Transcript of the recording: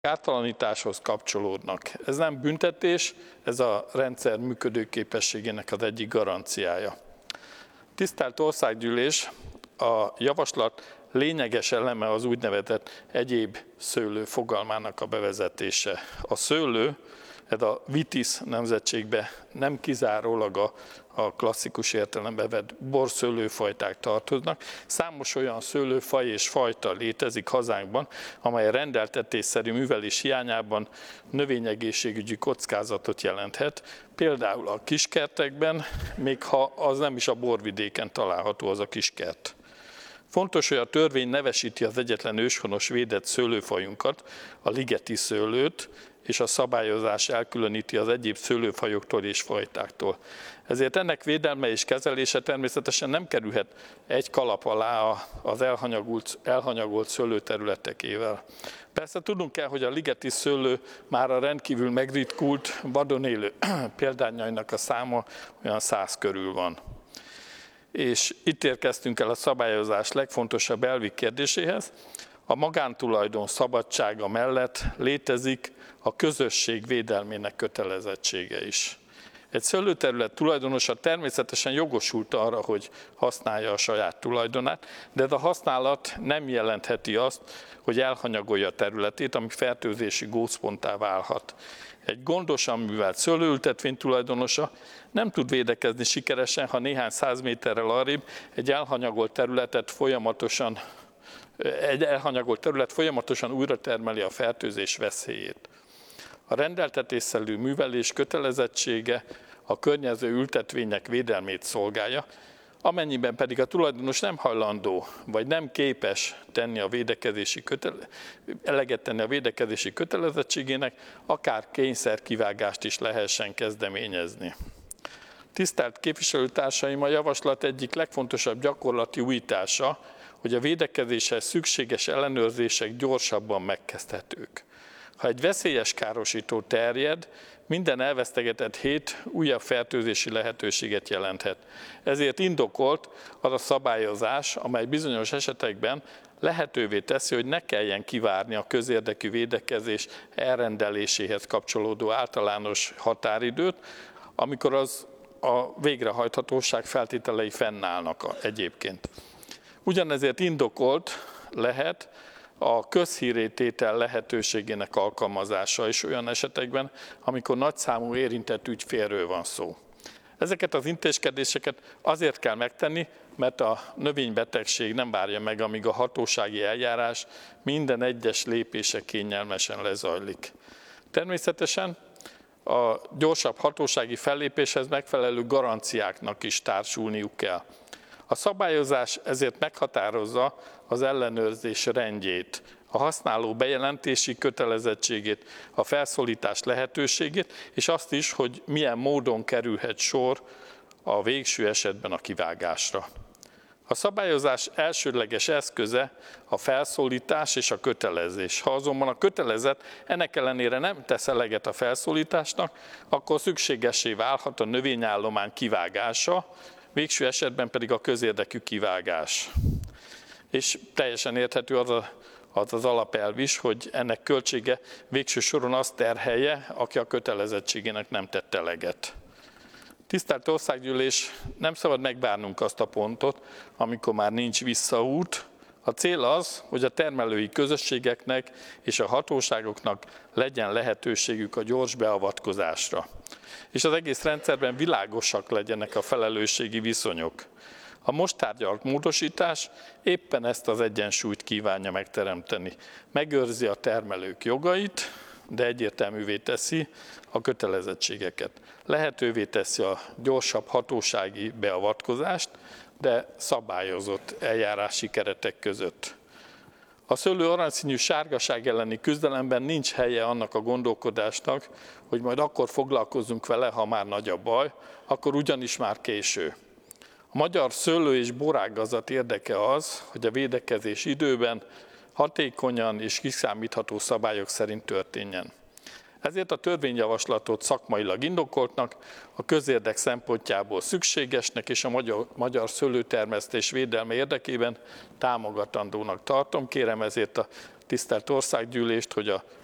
kártalanításhoz kapcsolódnak. Ez nem büntetés, ez a rendszer működőképességének az egyik garanciája. Tisztelt Országgyűlés, a javaslat lényeges eleme az úgynevezett egyéb szőlő fogalmának a bevezetése. A szőlő, ez a vitis nemzetségbe nem kizárólag a klasszikus értelembe vett borszőlőfajták tartoznak. Számos olyan szőlőfaj és fajta létezik hazánkban, amely rendeltetésszerű művelés hiányában növényegészségügyi kockázatot jelenthet. Például a kiskertekben, még ha az nem is a borvidéken található az a kiskert. Fontos, hogy a törvény nevesíti az egyetlen őshonos védett szőlőfajunkat, a ligeti szőlőt, és a szabályozás elkülöníti az egyéb szőlőfajoktól és fajtáktól. Ezért ennek védelme és kezelése természetesen nem kerülhet egy kalap alá az elhanyagolt szőlőterületekével. Persze tudnunk kell, hogy a ligeti szőlő már a rendkívül megritkult vadon élő példányainak a száma olyan 100 körül van. És itt érkeztünk el a szabályozás legfontosabb elvi kérdéséhez. A magántulajdon szabadsága mellett létezik a közösség védelmének kötelezettsége is. Egy szőlőterület tulajdonosa természetesen jogosult arra, hogy használja a saját tulajdonát, de ez a használat nem jelentheti azt, hogy elhanyagolja a területét, ami fertőzési gócponttá válhat. Egy gondosan művelt szőlőültetvény tulajdonosa nem tud védekezni sikeresen, ha néhány 100 méterrel arrébb egy elhanyagolt terület folyamatosan újra termeli a fertőzés veszélyét. A rendeltetésszerű művelés kötelezettsége a környező ültetvények védelmét szolgálja, amennyiben pedig a tulajdonos nem hajlandó, vagy nem képes eleget tenni a védekezési kötelezettségének, akár kényszerkivágást is lehessen kezdeményezni. Tisztelt képviselőtársaim, a javaslat egyik legfontosabb gyakorlati újítása, hogy a védekezéshez szükséges ellenőrzések gyorsabban megkezdhetők. Ha egy veszélyes károsító terjed, minden elvesztegetett hét újabb fertőzési lehetőséget jelenthet. Ezért indokolt az a szabályozás, amely bizonyos esetekben lehetővé teszi, hogy ne kelljen kivárni a közérdekű védekezés elrendeléséhez kapcsolódó általános határidőt, amikor a végrehajthatóság feltételei fennállnak egyébként. Ugyanezért indokolt lehet a közhírré tétel lehetőségének alkalmazása is olyan esetekben, amikor nagyszámú érintett ügyfélről van szó. Ezeket az intézkedéseket azért kell megtenni, mert a növénybetegség nem várja meg, amíg a hatósági eljárás minden egyes lépése kényelmesen lezajlik. Természetesen a gyorsabb hatósági fellépéshez megfelelő garanciáknak is társulniuk kell. A szabályozás ezért meghatározza az ellenőrzés rendjét, a használó bejelentési kötelezettségét, a felszólítás lehetőségét, és azt is, hogy milyen módon kerülhet sor a végső esetben a kivágásra. A szabályozás elsődleges eszköze a felszólítás és a kötelezés. Ha azonban a kötelezett ennek ellenére nem tesz eleget a felszólításnak, akkor szükségessé válhat a növényállomány kivágása, végső esetben pedig a közérdekű kivágás. És teljesen érthető az alapelv is, hogy ennek költsége végső soron azt terhelje, aki a kötelezettségének nem tett eleget. Tisztelt Országgyűlés, nem szabad megvárnunk azt a pontot, amikor már nincs visszaút. A cél az, hogy a termelői közösségeknek és a hatóságoknak legyen lehetőségük a gyors beavatkozásra. És az egész rendszerben világosak legyenek a felelősségi viszonyok. A most tárgyalt módosítás éppen ezt az egyensúlyt kívánja megteremteni. Megőrzi a termelők jogait, de egyértelművé teszi a kötelezettségeket. Lehetővé teszi a gyorsabb hatósági beavatkozást, de szabályozott eljárási keretek között. A szőlő aranyszínű sárgaság elleni küzdelemben nincs helye annak a gondolkodásnak, hogy majd akkor foglalkozzunk vele, ha már nagy a baj, akkor ugyanis már késő. A magyar szőlő- és borágazat érdeke az, hogy a védekezés időben hatékonyan és kiszámítható szabályok szerint történjen. Ezért a törvényjavaslatot szakmailag indokoltnak, a közérdek szempontjából szükségesnek és a magyar szőlőtermesztés védelme érdekében támogatandónak tartom. Kérem ezért a tisztelt Országgyűlést, hogy a